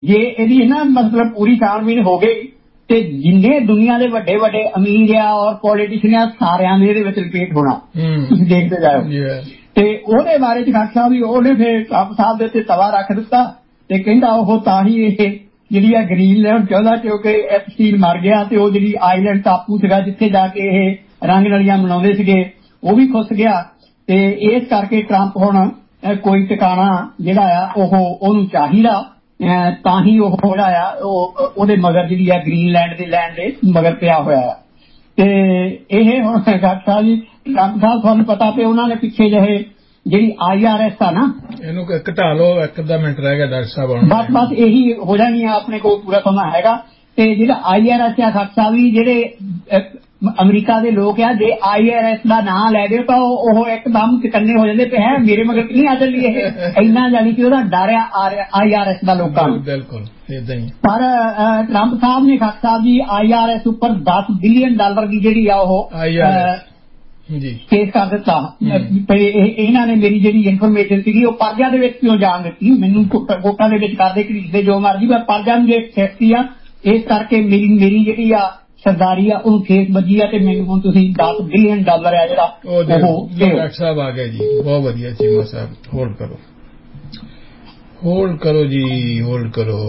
जे इहदी ना मतलब पूरी छानबीन हो गई ते जिन्ने दुनिया के वड्डे वड्डे अमीर आ और पॉलिटिशियन आ सारियां ने इहदे विच रिपीट होना तुसीं देखते जाओ ते ओहदे बारे च डॉक्टर साहब भी ओहने फिर ट्रंप साहब दे उत्ते तवा रख दिता ते कहंदा ओह तां ही इह जिहड़ी आ ग्रीनलैंड चाहुंदा क्योंकि एप्स्टीन मर गया ते ओह जिहड़ी आइलैंड टापू सीगा जिथे जाके इह रंग नलियां मनाउंदे सीगे ओह भी खुस गया ते इस करके ट्रंप हुण कोई ठिकाना जिहड़ा आ ओहनूं चाहीदा तां ही ओह जिहड़ा आ ओहदे मगर जिहड़ी आ ग्रीनलैंड दे लैंड दे मगर पिया होया ते इह हुण डॉक्टर साहब जी ट्रंप साहब तुहानूं पता पे उन्होंने पिछे ਜਿਹੇ ਜਿਹੜੀ IRS आ ना ਇਹਨੂੰ ਘਟਾ ਲਓ ਇੱਕ ਅੱਧਾ ਮਿੰਟ ਰਹਿ ਗਿਆ ਡਾਕਟਰ ਸਾਹਿਬ बस यही हो जानी है अपने को पूरा समा हैगा ते ਜਿਹੜਾ IRS आ डॉक्टर साहब जी ਜਿਹੜੇ अमरीका के लोग आ जे IRS का नाम लै दो तो वह एकदम चकन्ने हो जाते पे है मेरे मगर नहीं आ चली इन्ना जानी कि डर IRS का लोगों बिल्कुल पर ट्रंप साहब ने डॉक्टर साहब जी IRS उपर $10 बिलियन की जी केस कर दिता इन्हों ने मेरी जी इनफॉर्मेशन सी परजा क्यों जान दी मैनू कोटा करते घड़ीसते जो मर्जी पर परजा जो सेफ्टी आ इस करके मेरी जी सरदारी आ उन्होंने ठेस बजी है ते मैनूं हुण तुसीं $10 बिलियन आ जिहड़ा डॉक्टर साहब आ गए जी बहुत वधिया चीमा साहब होल्ड करो जी होल्ड करो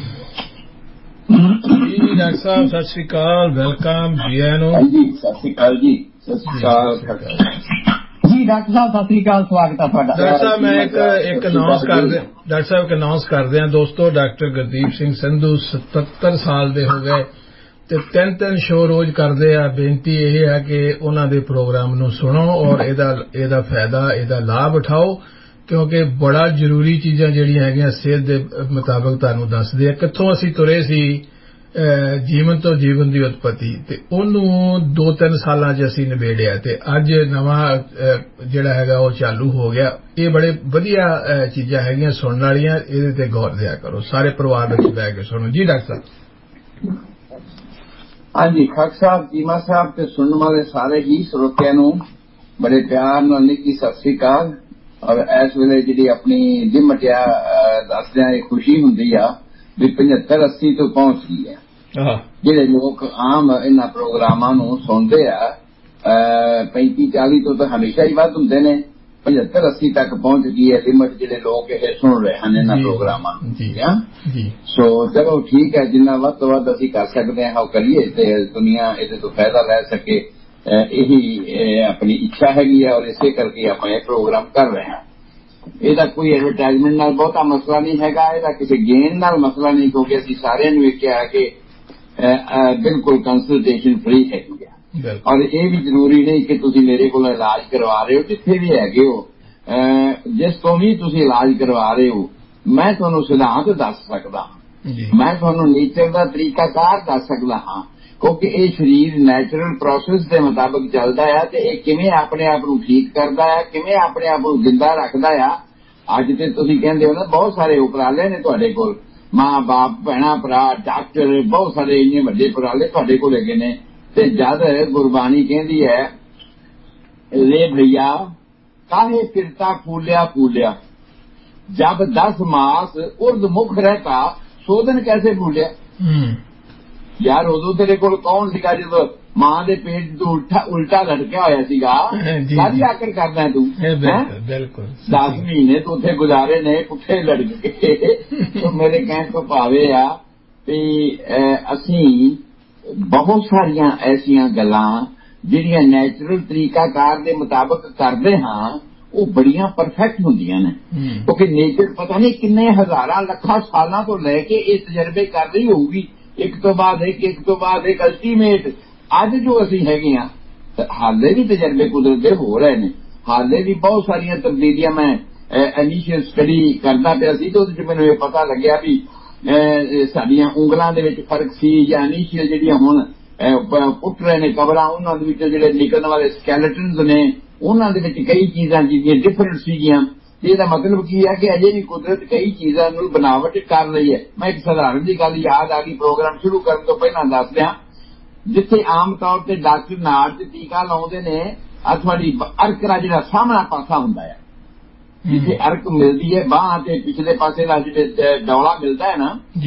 जी डॉक्टर साहब सत श्री अकाल वेलकम जी आया नो जी सत श्री अकाल जी सत श्री अकाल जी डॉक्टर साहब सत श्री अकाल स्वागत है तुहाडा डॉक्टर साहब मैं एक अनाउंस कर दे डॉक्टर साहब एक अनाउंस कर दिया दोस्तों डॉक्टर गुरदीप सिंह संधू 77 साल दे हो गए ਤੇ ਤਿੰਨ ਸ਼ੋਅ ਰੋਜ਼ ਕਰਦੇ ਆ ਬੇਨਤੀ ਇਹ ਹੈ ਕਿ ਉਹਨਾਂ ਦੇ ਪ੍ਰੋਗਰਾਮ ਨੂੰ ਸੁਣੋ ਔਰ ਇਹਦਾ ਫਾਇਦਾ ਇਹਦਾ ਲਾਭ ਉਠਾਓ ਕਿਉਂਕਿ ਬੜਾ ਜ਼ਰੂਰੀ ਚੀਜ਼ਾਂ ਜਿਹੜੀਆਂ ਹੈਗੀਆਂ ਸਿਹਤ ਦੇ ਮੁਤਾਬਕ ਤੁਹਾਨੂੰ ਦੱਸਦੇ ਆ ਕਿੱਥੋਂ ਅਸੀਂ ਤੁਰੇ ਸੀ ਜੀਵਨ ਤੋਂ ਜੀਵਨ ਦੀ ਉਤਪਤੀ ਤੇ ਉਹਨੂੰ 2-3 ਸਾਲਾਂ 'ਚ ਅਸੀਂ ਨਿਬੇੜਿਆ ਤੇ ਅੱਜ ਨਵਾਂ ਜਿਹੜਾ ਹੈਗਾ ਉਹ ਚਾਲੂ ਹੋ ਗਿਆ ਇਹ ਬੜੇ ਵਧੀਆ ਚੀਜ਼ਾਂ ਹੈਗੀਆਂ ਸੁਣਨ ਵਾਲੀਆਂ ਇਹਦੇ ਤੇ ਗੌਰ ਦਿਆ ਕਰੋ ਸਾਰੇ ਪਰਿਵਾਰ ਵਿੱਚ ਬਹਿ ਕੇ ਸੁਣੋ ਜੀ ਡਾਕਟਰ ਸਾਹਿਬ हाँ जी खाक साहब चीमा साहब ते सुनने वाले सारे ही श्रोतियां नूं बड़े प्यार नाल निੱਕੀ सत श्री अकाल और इस वेले जिहड़ी अपनी दिमटिया दसदियां ये खुशी हुंदी आ भी 75-80 तो पहुंच गई है जिहड़े लोग आम इन्हां प्रोग्रामां नूं सुणदे आ 35-40 तो हमेशा ही वध हुंदे ने 75-80 तक पहुंच गई है लिमिट जिहड़े लोग ये सुन रहे हैं इन्हां प्रोग्रामां जी सो चलो ठीक है जिन्ना वध तो वध असीं कर सकते हैं करिए ते दुनिया इहदे तो फायदा लै सके यही अपनी इच्छा हैगी है और इसे करके आपां ये प्रोग्राम कर रहे हैं ਇਹਦਾ कोई एडवरटाइजमेंट नाल बहुता मसला नहीं हैगा ਇਹਦਾ किसी गेन नाल मसला नहीं क्योंकि असीं सारिआं नूं वेखिआ है कि बिल्कुल कंसलटेशन फ्री हैगी और ये भी जरूरी नहीं कि तुसीं मेरे को इलाज करवा रहे हो जिथे भी हैगे हो जिस तो भी तुसीं इलाज करवा रहे हो मैं तुहानूं सिद्धांत दस सकदा मैं तुहानूं नेचर का तरीकाकार दस सकदा हाँ क्योंकि ये शरीर नैचुरल प्रोसेस के मुताबिक चलता है तो यह किवें अपने आप नूं ठीक करता है किवें अपने आप नूं जिंदा रखता है अज ते तुसीं कहंदे हो ना बहुत सारे उपराले ने तुहाडे कोल मां बाप भैणां भरा डॉक्टर बहुत सारे इन्ने वड्डे उपराले तुहाडे कोल हैगे ने ते जद गुरबाणी कहती है रे भैया काहे फिरता फूलिया फूलिया जब 10 मास उर्द मुख रहता शोधन कैसे भूलिया यार उदो तेरे कोल कौन सीगा जदों मां दे पेट तो उल्टा लटकिया होया सीगा सारी आकर करना है तू बिल्कुल 10 महीने तो उत्थे गुजारे ने पुठे लटके तो मेरे कहने तो भावे आ भी असीं बहुत सारिया ऐसिया गल्लां जिहड़ियां नैचुरल तरीकाकार के मुताबिक करते हाँ वो बड़ियां परफेक्ट हुंदियां ने क्योंकि नेचर पता नहीं किन्ने हजारां लखां सालां तो लैके ये तजर्बे कर रही होगी एक तो बाद एक अल्टीमेट अज जो असीं हैगे आ हाले भी तजर्बे कुदरत दे हो रहे ने हाले भी बहुत सारिया तब्दीलियां मैं इनिशियल स्टडी करदा पिया सी तो उहदे च मैनूं ये पता लग्या भी साडियां उंगलां दे विच फर्क सी जां इनिशियल जिहड़ियां हुण पुट रहे ने कबरां उन्हां दे विच जिहड़े निकलण वाले स्कैलेटन्स ने उन्हां दे विच कई चीज़ां जिहड़ियां डिफरेंट सीगियां ਇਹਦਾ मतलब की है कि अजे भी कुदरत कई चीज़ों ਨੂੰ बनावट कर रही है मैं एक साधारण जी गल याद आ गई प्रोग्राम शुरू करने तो पहला दस दियां जिथे आम तौर पर डॉक्टर नाड़ ते टीका लाउंदे ने थोड़ी अर्क दा जिहड़ा सामना पासा हुंदा है जिथे अर्क मिलती है बांह ते पिछले पासे दा जिहड़ा डौला मिलता है ना